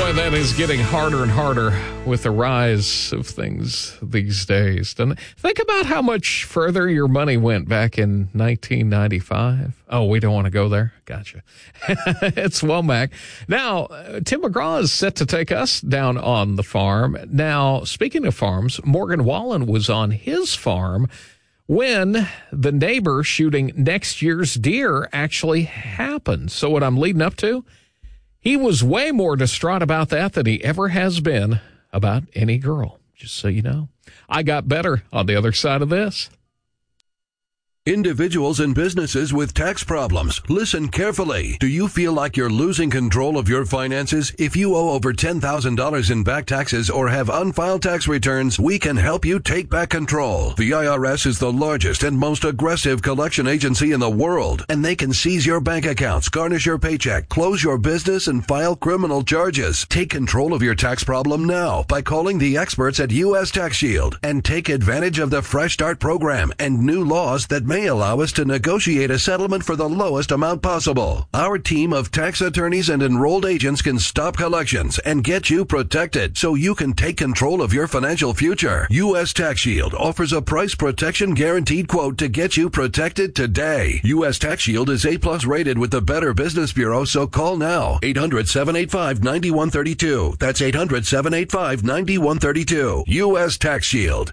Boy, that is getting harder and harder with the rise of things these days. Think about how much further your money went back in 1995. Oh, we don't want to go there? Gotcha. It's Womack. Now, Tim McGraw is set to take us down on the farm. Now, speaking of farms, Morgan Wallen was on his farm when the neighbor shooting next year's deer actually happened. So what I'm leading up to, he was way more distraught about that than he ever has been about any girl, just so you know. I got better on the other side of this. Individuals and businesses with tax problems, listen carefully. Do you feel like you're losing control of your finances? If you owe over $10,000 in back taxes or have unfiled tax returns, we can help you take back control. The IRS is the largest and most aggressive collection agency in the world, and they can seize your bank accounts, garnish your paycheck, close your business, and file criminal charges. Take control of your tax problem now by calling the experts at U.S. Tax Shield and take advantage of the Fresh Start program and new laws that may allow us to negotiate a settlement for the lowest amount possible. Our team of tax attorneys and enrolled agents can stop collections and get you protected so you can take control of your financial future. U.S. Tax Shield offers a price protection guaranteed quote to get you protected today. U.S. Tax Shield is A+ rated with the Better Business Bureau, so call now. 800-785-9132. That's 800-785-9132. U.S. Tax Shield.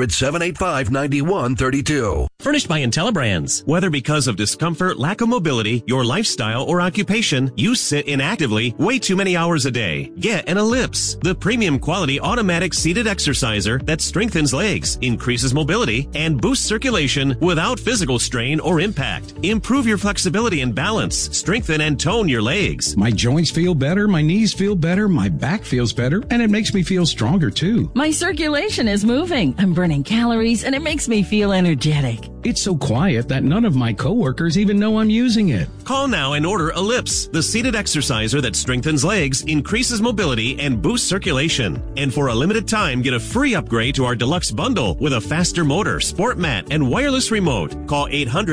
800-785-9132. Furnished by IntelliBrands. Whether because of discomfort, lack of mobility, your lifestyle, or occupation, you sit inactively way too many hours a day. Get an Ellipse, the premium quality automatic seated exerciser that strengthens legs, increases mobility, and boosts circulation without physical strain or impact. Improve your flexibility and balance. Strengthen and tone your legs. My joints feel better, my knees feel better, my back feels better, and it makes me feel stronger too. My circulation is moving. I'm burning calories, and it makes me feel energetic. It's so quiet that none of my coworkers even know I'm using it. Call now and order Ellipse, the seated exerciser that strengthens legs, increases mobility, and boosts circulation. And for a limited time, get a free upgrade to our deluxe bundle with a faster motor, sport mat, and wireless remote. Call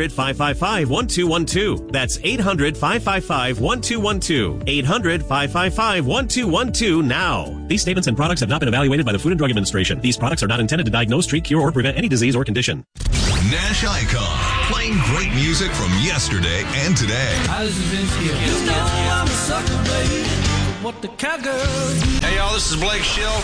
800-555-1212. That's 800-555-1212. 800-555-1212 now. These statements and products have not been evaluated by the Food and Drug Administration. These products are not intended to diagnose, treat, cure, or prevent any disease or condition. Nash Icon, playing great music from yesterday and today. Hi, this is Vince Gill. You know I'm a sucker, baby. What the cowgirls. Hey, y'all, this is Blake Schill.